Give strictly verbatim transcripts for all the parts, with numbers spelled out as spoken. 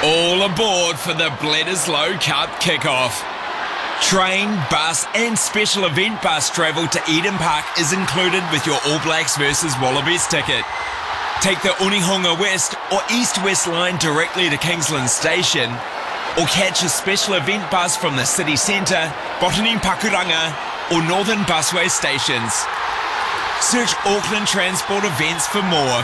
All aboard for the Bledisloe Cup kickoff. Train, bus and special event bus travel to Eden Park is included with your All Blacks versus Wallabies ticket. Take the Onehunga West or East-West line directly to Kingsland Station, or catch a special event bus from the city centre, Botany Pakuranga or Northern Busway stations. Search Auckland Transport Events for more.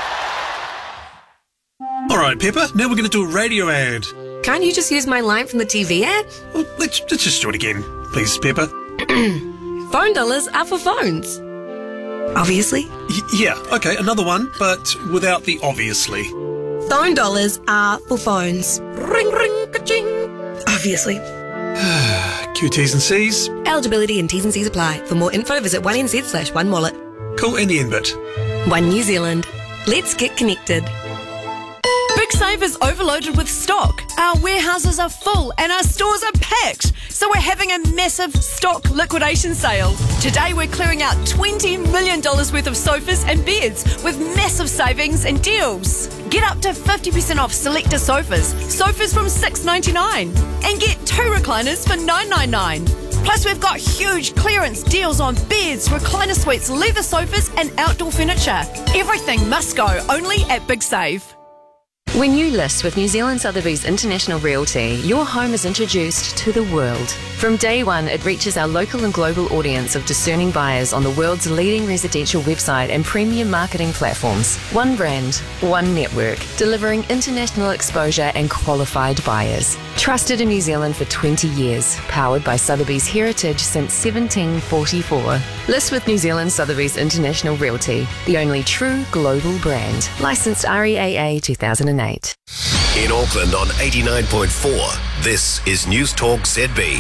All right, Pepper, now we're going to do a radio ad. Can't you just use my line from the T V ad? Well, let's, let's just do it again, please, Pepper. Phone dollars are for phones. Obviously. Y- yeah, okay, another one, but without the obviously. Phone dollars are for phones. Ring, ring, ka-ching. Obviously. Q T's and C's. Eligibility and T's and C's apply. For more info, visit one N Z slash one wallet. Cool, and the end bit. One New Zealand. Let's get connected. Big Save is overloaded with stock. Our warehouses are full and our stores are packed. So we're having a massive stock liquidation sale. Today we're clearing out twenty million dollars worth of sofas and beds with massive savings and deals. Get up to fifty percent off selector sofas. Sofas from six dollars ninety-nine. And get two recliners for nine dollars ninety-nine. Plus we've got huge clearance deals on beds, recliner suites, leather sofas and outdoor furniture. Everything must go only at Big Save. When you list with New Zealand Sotheby's International Realty, your home is introduced to the world. From day one, it reaches our local and global audience of discerning buyers on the world's leading residential website and premium marketing platforms. One brand, one network, delivering international exposure and qualified buyers. Trusted in New Zealand for twenty years, powered by Sotheby's heritage since seventeen forty-four. List with New Zealand Sotheby's International Realty, the only true global brand. Licensed R E A A two thousand eight. In Auckland on eighty-nine point four, this is News Talk Z B.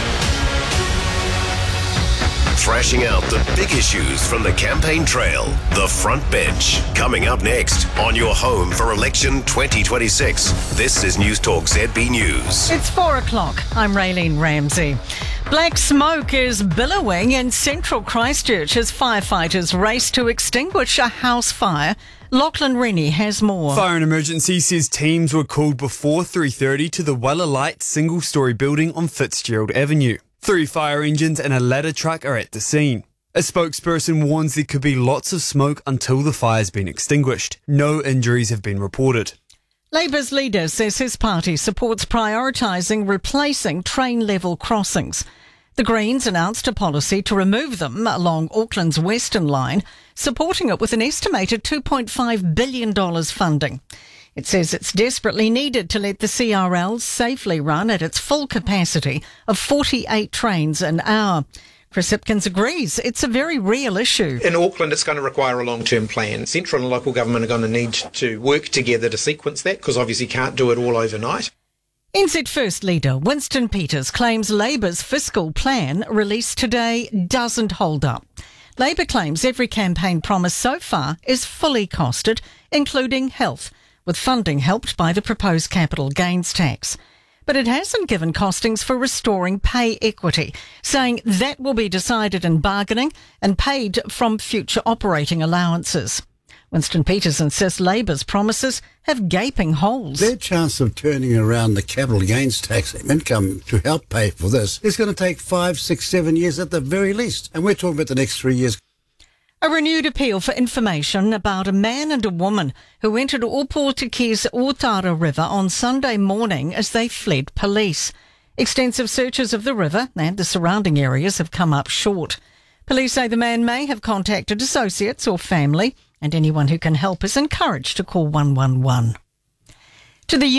Thrashing out the big issues from the campaign trail, the front bench. Coming up next on your home for election twenty twenty-six. This is News Talk Z B News. It's four o'clock. I'm Raylene Ramsey. Black smoke is billowing in central Christchurch as firefighters race to extinguish a house fire. Lachlan Rennie has more. Fire and Emergency says teams were called before three thirty to the Weller Light single-storey building on Fitzgerald Avenue. Three fire engines and a ladder truck are at the scene. A spokesperson warns there could be lots of smoke until the fire's been extinguished. No injuries have been reported. Labour's leader says his party supports prioritising replacing train-level crossings. The Greens announced a policy to remove them along Auckland's Western Line, supporting it with an estimated two point five billion dollars funding. It says it's desperately needed to let the C R L safely run at its full capacity of forty-eight trains an hour. Chris Hipkins agrees it's a very real issue. In Auckland, it's going to require a long-term plan. Central and local government are going to need to work together to sequence that, because obviously can't do it all overnight. N Z First leader Winston Peters claims Labour's fiscal plan released today doesn't hold up. Labour claims every campaign promise so far is fully costed, including health, with funding helped by the proposed capital gains tax. But it hasn't given costings for restoring pay equity, saying that will be decided in bargaining and paid from future operating allowances. Winston Peters insists Labour's promises have gaping holes. Their chance of turning around the capital gains tax income to help pay for this is going to take five, six, seven years at the very least. And we're talking about the next three years. A renewed appeal for information about a man and a woman who entered Opotike's Otara River on Sunday morning as they fled police. Extensive searches of the river and the surrounding areas have come up short. Police say the man may have contacted associates or family, and anyone who can help is encouraged to call one one one. To the